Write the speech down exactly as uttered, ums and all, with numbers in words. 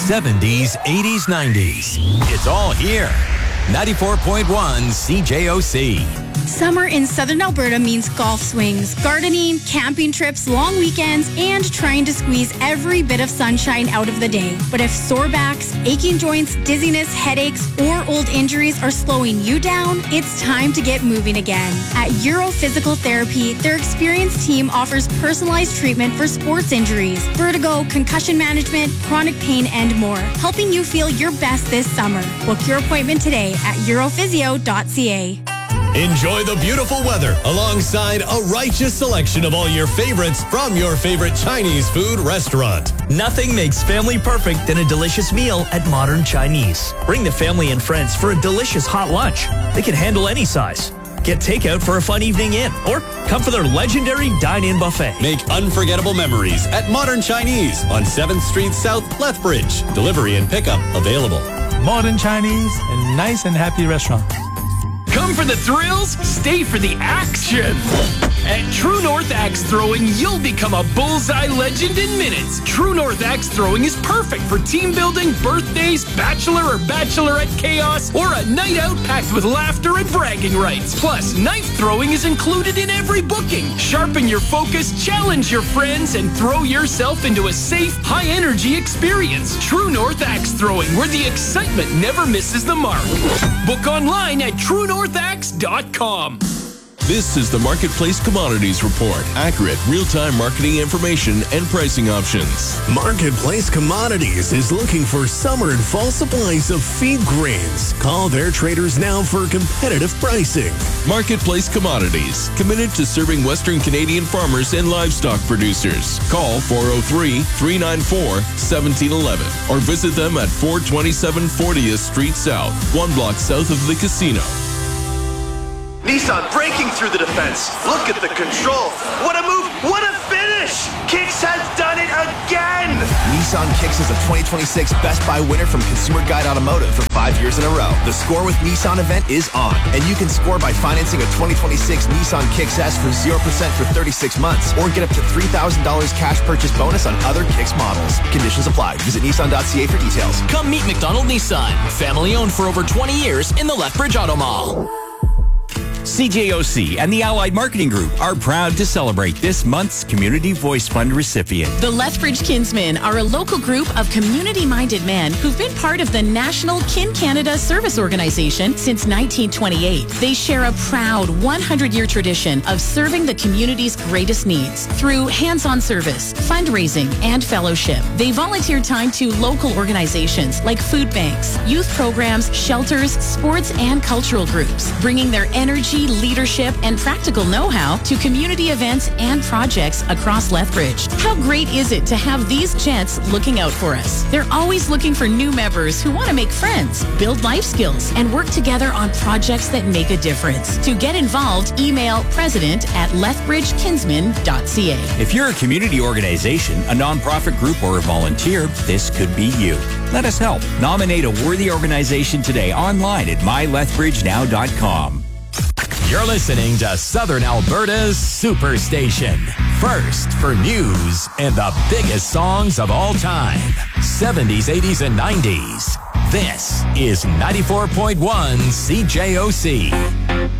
seventies, eighties, nineties. It's all here. ninety-four point one C J O C. Summer in Southern Alberta means golf swings, gardening, camping trips, long weekends, and trying to squeeze every bit of sunshine out of the day. But if sore backs, aching joints, dizziness, headaches, or old injuries are slowing you down, it's time to get moving again. At Euro Physical Therapy, their experienced team offers personalized treatment for sports injuries, vertigo, concussion management, chronic pain, and more, helping you feel your best this summer. Book your appointment today at europhysio dot c a. Enjoy the beautiful weather alongside a righteous selection of all your favorites from your favorite Chinese food restaurant. Nothing makes family perfect than a delicious meal at Modern Chinese. Bring the family and friends for a delicious hot lunch. They can handle any size. Get takeout for a fun evening in, or come for their legendary dine-in buffet. Make unforgettable memories at Modern Chinese on seventh Street South, Lethbridge. Delivery and pickup available. Modern Chinese, a nice and happy restaurant. Come for the thrills, stay for the action. At True North Axe Throwing, you'll become a bullseye legend in minutes. True North Axe Throwing is perfect for team building, birthdays, bachelor or bachelorette chaos, or a night out packed with laughter and bragging rights. Plus, knife throwing is included in every booking. Sharpen your focus, challenge your friends, and throw yourself into a safe, high-energy experience. True North Axe Throwing, where the excitement never misses the mark. Book online at true north axe dot com. This is the Marketplace Commodities Report. Accurate, real-time marketing information and pricing options. Marketplace Commodities is looking for summer and fall supplies of feed grains. Call their traders now for competitive pricing. Marketplace Commodities, committed to serving Western Canadian farmers and livestock producers. Call four oh three, three nine four, one seven one one or visit them at four twenty-seven fortieth Street South, one block south of the casino. Nissan breaking through the defense. Look at the control. What a move. What a finish. Kicks has done it again. Nissan Kicks is a twenty twenty-six Best Buy winner from Consumer Guide Automotive for five years in a row. The Score with Nissan event is on, and you can score by financing a twenty twenty-six Nissan Kicks S for zero percent for thirty-six months, or get up to three thousand dollars cash purchase bonus on other Kicks models. Conditions apply. Visit nissan dot c a for details. Come meet McDonald Nissan, family owned for over twenty years in the Lethbridge Auto Mall. C J O C and the Allied Marketing Group are proud to celebrate this month's Community Voice Fund recipient. The Lethbridge Kinsmen are a local group of community-minded men who've been part of the National Kin Canada Service Organization since nineteen twenty-eight. They share a proud one hundred year tradition of serving the community's greatest needs through hands-on service, fundraising, and fellowship. They volunteer time to local organizations like food banks, youth programs, shelters, sports, and cultural groups, bringing their energy, leadership, and practical know-how to community events and projects across Lethbridge. How great is it to have these gents looking out for us? They're always looking for new members who want to make friends, build life skills, and work together on projects that make a difference. To get involved, email president at lethbridge kinsman dot c a. If you're a community organization, a nonprofit group, or a volunteer, this could be you. Let us help. Nominate a worthy organization today online at my lethbridge now dot com. You're listening to Southern Alberta's Superstation. First for news and the biggest songs of all time. seventies, eighties, and nineties. This is ninety-four point one C J O C.